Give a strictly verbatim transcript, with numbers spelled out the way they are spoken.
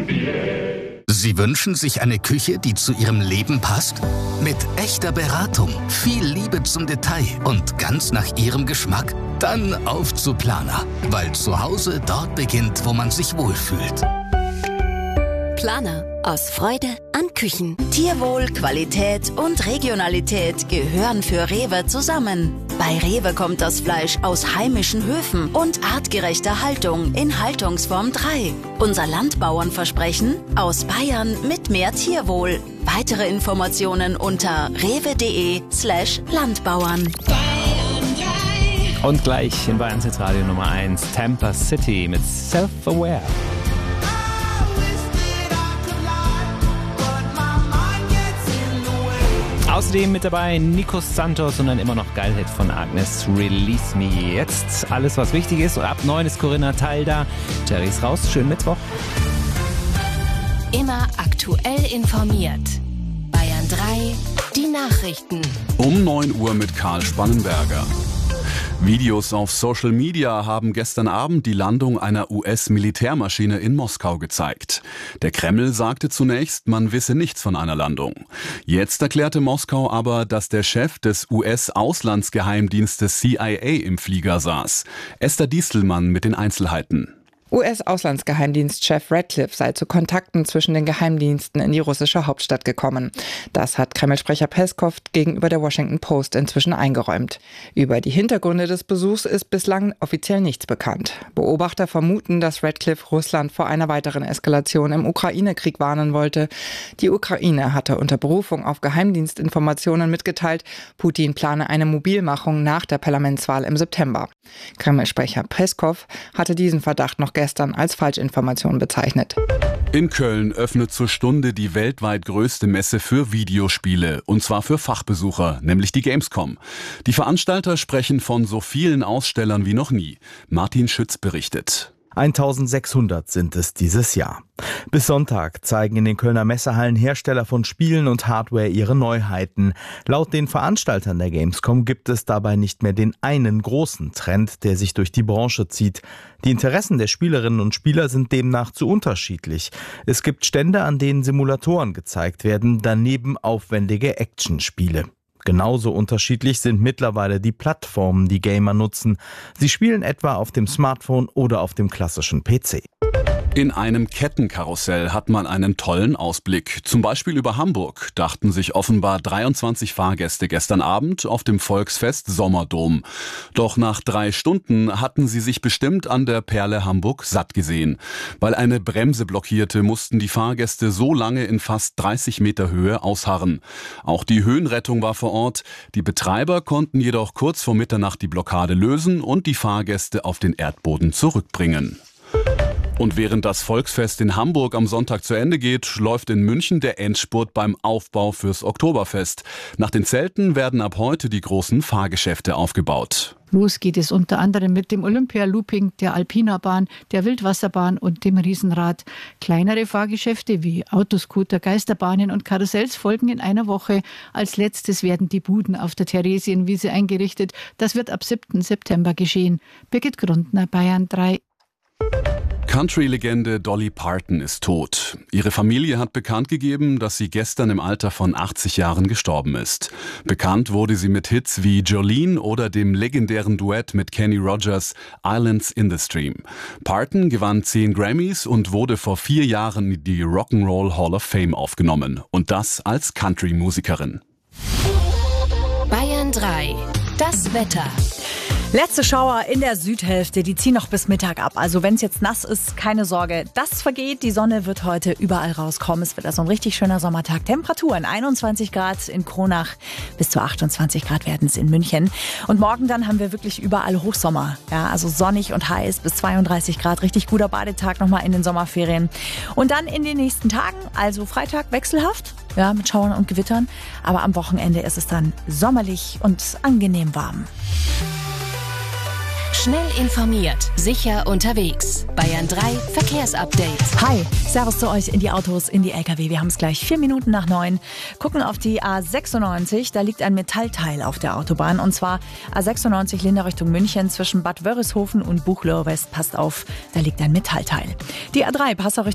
Sie wünschen sich eine Küche, die zu Ihrem Leben passt? Mit echter Beratung, viel Liebe zum Detail und ganz nach Ihrem Geschmack? Dann auf zu Planer, weil zu Hause dort beginnt, wo man sich wohlfühlt. Planer. Aus Freude an Küchen. Tierwohl, Qualität und Regionalität gehören für Rewe zusammen. Bei Rewe kommt das Fleisch aus heimischen Höfen und artgerechter Haltung in Haltungsform drei. Unser Landbauernversprechen: aus Bayern mit mehr Tierwohl. Weitere Informationen unter rewe.de slash Landbauern. Und gleich in Bayerns Hitradio Nummer eins, Tampa City mit Self-Aware. Außerdem mit dabei Nico Santos und ein immer noch Geilhit von Agnes, Release Me. Jetzt alles, was wichtig ist. Und ab neun ist Corinna Teil da. Jerry ist raus. Schönen Mittwoch. Immer aktuell informiert. Bayern drei, die Nachrichten. Um neun Uhr mit Karl Spannenberger. Videos auf Social Media haben gestern Abend die Landung einer U S-Militärmaschine in Moskau gezeigt. Der Kreml sagte zunächst, man wisse nichts von einer Landung. Jetzt erklärte Moskau aber, dass der Chef des U S-Auslandsgeheimdienstes C I A im Flieger saß. Esther Diestelmann mit den Einzelheiten. U S-Auslandsgeheimdienstchef Ratcliffe sei zu Kontakten zwischen den Geheimdiensten in die russische Hauptstadt gekommen. Das hat Kreml-Sprecher Peskov gegenüber der Washington Post inzwischen eingeräumt. Über die Hintergründe des Besuchs ist bislang offiziell nichts bekannt. Beobachter vermuten, dass Ratcliffe Russland vor einer weiteren Eskalation im Ukraine-Krieg warnen wollte. Die Ukraine hatte unter Berufung auf Geheimdienstinformationen mitgeteilt, Putin plane eine Mobilmachung nach der Parlamentswahl im September. Kreml-Sprecher Peskov hatte diesen Verdacht noch gestern als Falschinformation bezeichnet. In Köln öffnet zur Stunde die weltweit größte Messe für Videospiele, und zwar für Fachbesucher, nämlich die Gamescom. Die Veranstalter sprechen von so vielen Ausstellern wie noch nie. Martin Schütz berichtet. eintausendsechshundert sind es dieses Jahr. Bis Sonntag zeigen in den Kölner Messehallen Hersteller von Spielen und Hardware ihre Neuheiten. Laut den Veranstaltern der Gamescom gibt es dabei nicht mehr den einen großen Trend, der sich durch die Branche zieht. Die Interessen der Spielerinnen und Spieler sind demnach zu unterschiedlich. Es gibt Stände, an denen Simulatoren gezeigt werden, daneben aufwendige Actionspiele. Genauso unterschiedlich sind mittlerweile die Plattformen, die Gamer nutzen. Sie spielen etwa auf dem Smartphone oder auf dem klassischen P C. In einem Kettenkarussell hat man einen tollen Ausblick. Zum Beispiel über Hamburg, dachten sich offenbar dreiundzwanzig Fahrgäste gestern Abend auf dem Volksfest Sommerdom. Doch nach drei Stunden hatten sie sich bestimmt an der Perle Hamburg satt gesehen. Weil eine Bremse blockierte, mussten die Fahrgäste so lange in fast dreißig Meter Höhe ausharren. Auch die Höhenrettung war vor Ort. Die Betreiber konnten jedoch kurz vor Mitternacht die Blockade lösen und die Fahrgäste auf den Erdboden zurückbringen. Und während das Volksfest in Hamburg am Sonntag zu Ende geht, läuft in München der Endspurt beim Aufbau fürs Oktoberfest. Nach den Zelten werden ab heute die großen Fahrgeschäfte aufgebaut. Los geht es unter anderem mit dem Olympia-Looping, der Alpina-Bahn, der Wildwasserbahn und dem Riesenrad. Kleinere Fahrgeschäfte wie Autoscooter, Geisterbahnen und Karussells folgen in einer Woche. Als letztes werden die Buden auf der Theresienwiese eingerichtet. Das wird ab siebten September geschehen. Birgit Grundner, Bayern drei. Country-Legende Dolly Parton ist tot. Ihre Familie hat bekannt gegeben, dass sie gestern im Alter von achtzig Jahren gestorben ist. Bekannt wurde sie mit Hits wie Jolene oder dem legendären Duett mit Kenny Rogers Islands in the Stream. Parton gewann zehn Grammys und wurde vor vier Jahren in die Rock'n'Roll Hall of Fame aufgenommen. Und das als Country-Musikerin. Bayern drei. Das Wetter. Letzte Schauer in der Südhälfte, die ziehen noch bis Mittag ab. Also wenn es jetzt nass ist, keine Sorge, das vergeht. Die Sonne wird heute überall rauskommen. Es wird also ein richtig schöner Sommertag. Temperaturen einundzwanzig Grad in Kronach, bis zu achtundzwanzig Grad werden es in München. Und morgen dann haben wir wirklich überall Hochsommer. Ja, also sonnig und heiß bis zweiunddreißig Grad. Richtig guter Badetag nochmal in den Sommerferien. Und dann in den nächsten Tagen, also Freitag wechselhaft, ja, mit Schauern und Gewittern. Aber am Wochenende ist es dann sommerlich und angenehm warm. Schnell informiert, sicher unterwegs. Bayern drei Verkehrsupdate. Hi, Servus zu euch in die Autos, in die L K W. Wir haben es gleich vier Minuten nach neun. Gucken auf die A sechsundneunzig, da liegt ein Metallteil auf der Autobahn. Und zwar A sechsundneunzig Lindau Richtung München zwischen Bad Wörishofen und Buchloe West. Passt auf, da liegt ein Metallteil. Die A drei Passau Richtung